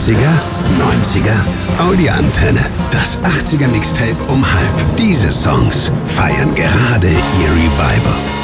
80er, 90er, Audioantenne. Das 80er Mixtape um halb. Diese Songs feiern gerade ihr Revival.